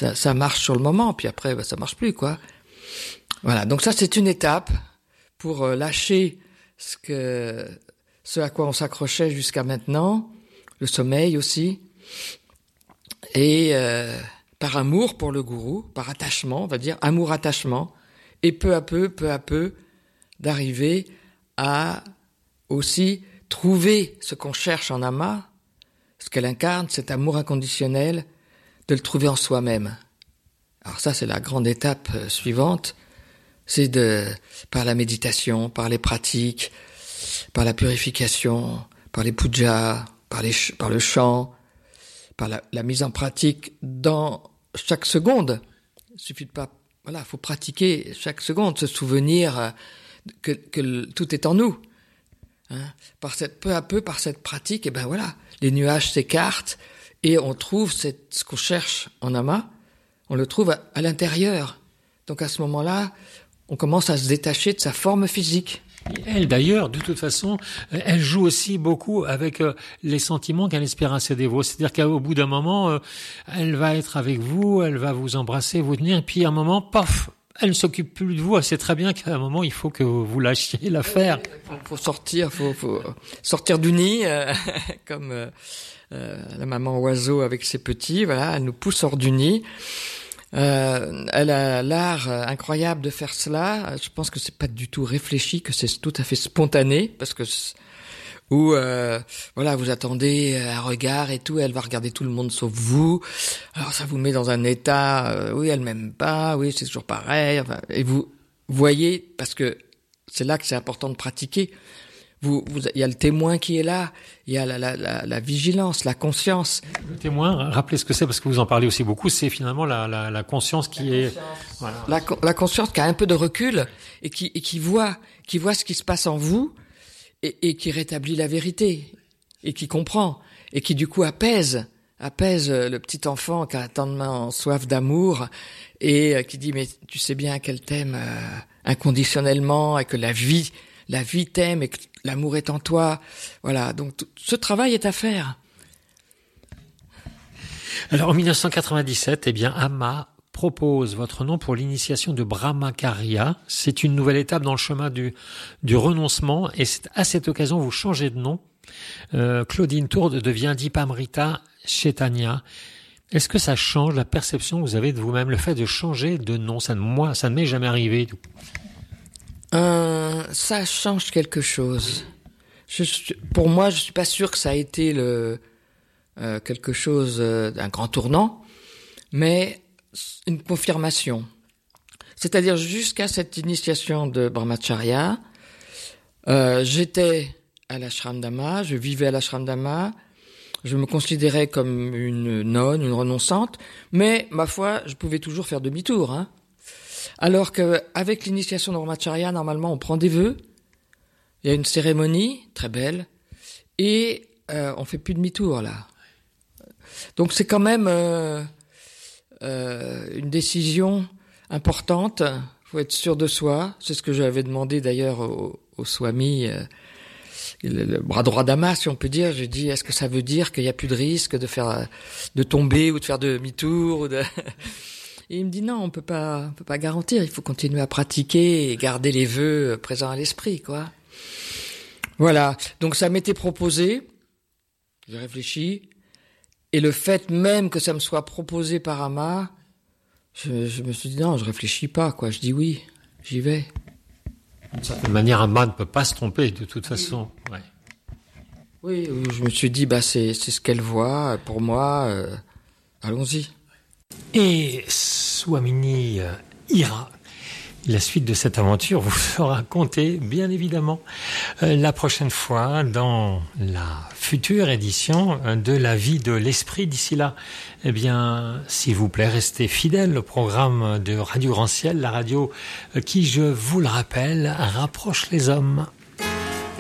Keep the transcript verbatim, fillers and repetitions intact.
ça, ça marche sur le moment, puis après, bah, ça marche plus, quoi. Voilà. Donc ça, c'est une étape pour euh, lâcher ce que, ce à quoi on s'accrochait jusqu'à maintenant, le sommeil aussi, et euh, par amour pour le gourou, par attachement, on va dire, amour-attachement, et peu à peu, peu à peu, d'arriver à aussi trouver ce qu'on cherche en Amma, ce qu'elle incarne, cet amour inconditionnel, de le trouver en soi-même. Alors ça, c'est la grande étape euh, suivante, c'est de, par la méditation, par les pratiques, par la purification, par les pujas, par, les, par le chant, par la, la mise en pratique dans chaque seconde. Il suffit de pas, voilà, faut pratiquer chaque seconde, se souvenir euh, que, que le, tout est en nous. Hein, par cette, peu à peu, par cette pratique, et ben voilà, les nuages s'écartent et on trouve cette, ce qu'on cherche en Amma, on le trouve à, à l'intérieur. Donc à ce moment-là, on commence à se détacher de sa forme physique. Et elle, d'ailleurs, de toute façon, elle joue aussi beaucoup avec euh, les sentiments qu'elle inspire à ses dévots. C'est-à-dire qu'au bout d'un moment, euh, elle va être avec vous, elle va vous embrasser, vous tenir, et puis à un moment, paf, elle ne s'occupe plus de vous. Elle sait très bien qu'à un moment, il faut que vous lâchiez l'affaire. Il faut, faut sortir, faut, faut sortir du nid, euh, comme euh, euh, la maman oiseau avec ses petits. Voilà, elle nous pousse hors du nid. Euh, elle a l'art incroyable de faire cela. Je pense que c'est pas du tout réfléchi, que c'est tout à fait spontané, parce que où euh, voilà, vous attendez un regard et tout, elle va regarder tout le monde sauf vous. Alors ça vous met dans un état, euh, oui, elle m'aime pas, oui, c'est toujours pareil. Enfin, et vous voyez, parce que c'est là que c'est important de pratiquer. Vous, vous, il y a le témoin qui est là, il y a la, la, la, la vigilance, la conscience. Le témoin, rappelez ce que c'est, parce que vous en parlez aussi beaucoup, c'est finalement la, la, la conscience qui la est... Conscience. Voilà. La, la conscience qui a un peu de recul et qui, et qui voit, qui voit ce qui se passe en vous et, et qui rétablit la vérité et qui comprend et qui du coup apaise, apaise le petit enfant qui a tellement soif d'amour et qui dit mais tu sais bien qu'elle t'aime euh, inconditionnellement et que la vie... La vie t'aime et que l'amour est en toi. Voilà, donc tout, ce travail est à faire. Alors en dix-neuf cent quatre-vingt-dix-sept, eh bien Amma propose votre nom pour l'initiation de Brahmacharya. C'est une nouvelle étape dans le chemin du, du renoncement et c'est, à cette occasion vous changez de nom. Euh, Claudine Tourde devient Dipamrita Chaitanya. Est-ce que ça change la perception que vous avez de vous-même, le fait de changer de nom? Ça, moi, ça ne m'est jamais arrivé. Euh, ça change quelque chose. Je, pour moi, je suis pas sûr que ça a été le euh, quelque chose euh, d'un grand tournant, mais une confirmation. C'est-à-dire jusqu'à cette initiation de Brahmacharya, euh, j'étais à l'ashram d'Amma, je vivais à l'ashram d'Amma, je me considérais comme une nonne, une renonçante, mais ma foi, je pouvais toujours faire demi-tour, hein. Alors qu'avec l'initiation de Brahmacharya, normalement, on prend des vœux, il y a une cérémonie très belle, et euh, on fait plus demi-tour là. Donc c'est quand même euh, euh, une décision importante. Il faut être sûr de soi. C'est ce que j'avais demandé d'ailleurs au, au Swami, euh, le, le bras droit d'Amma, si on peut dire. J'ai dit, est-ce que ça veut dire qu'il n'y a plus de risque de faire, de tomber ou de faire demi-tour ou de... Et il me dit non, on peut pas, on peut pas garantir. Il faut continuer à pratiquer et garder les vœux présents à l'esprit, quoi. Voilà. Donc ça m'était proposé. J'ai réfléchi. Et le fait même que ça me soit proposé par Amma, je, je me suis dit non, je réfléchis pas, quoi. Je dis oui, j'y vais. D'une certaine manière, Amma ne peut pas se tromper de toute façon. Ouais. Oui, je me suis dit bah c'est, c'est ce qu'elle voit. Pour moi, euh, allons-y. Et Swamini ira. La suite de cette aventure vous sera contée, bien évidemment, euh, la prochaine fois dans la future édition de La vie de l'esprit. D'ici là, eh bien, s'il vous plaît, restez fidèles au programme de Radio Grand Ciel, la radio qui, je vous le rappelle, rapproche les hommes.